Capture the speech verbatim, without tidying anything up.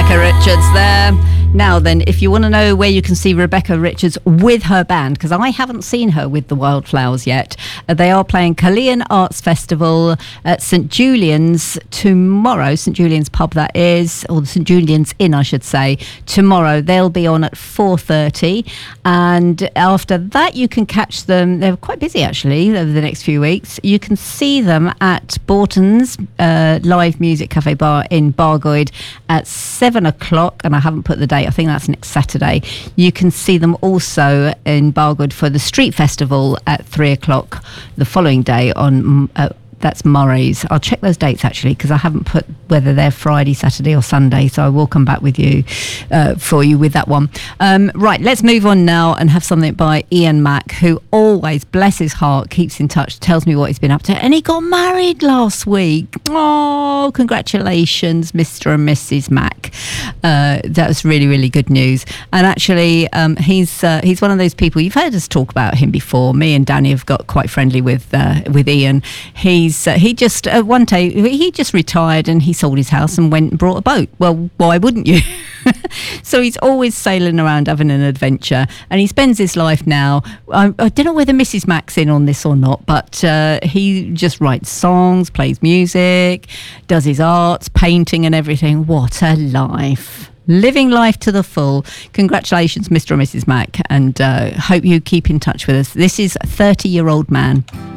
Rebecca Richards there. Now then, if you want to know where you can see Rebecca Richards with her band, because I haven't seen her with the Wildflowers yet, uh, they are playing Culleon Arts Festival at St Julian's tomorrow. St Julian's pub, that is, or the St Julian's Inn, I should say. Tomorrow they'll be on at four thirty, and after that you can catch them. They're quite busy actually over the next few weeks. You can see them at Borton's uh, live music cafe bar in Bargoed at seven o'clock, and I haven't put the date. I think that's next Saturday. You can see them also in Bargoed for the Street Festival at three o'clock the following day on uh, that's Murray's. I'll check those dates actually, because I haven't put whether they're Friday, Saturday or Sunday, so I will come back with you uh, for you with that one. Um, right, let's move on now and have something by Ian Mack, who always, bless his heart, keeps in touch, tells me what he's been up to, and he got married last week. Oh, congratulations, Mister and Missus Mack. Uh, that was really, really good news. And actually, um, he's uh, he's one of those people, you've heard us talk about him before. Me and Danny have got quite friendly with uh, with Ian. He He's, uh, he just uh, one day he just retired and he sold his house and went and brought a boat. Well, why wouldn't you? So he's always sailing around having an adventure, and he spends his life now. I, I don't know whether Missus Mack's in on this or not, but uh, he just writes songs, plays music, does his arts, painting and everything. What a life. Living life to the full. Congratulations, Mister and Missus Mack, and uh, hope you keep in touch with us. This is a thirty-year-old man.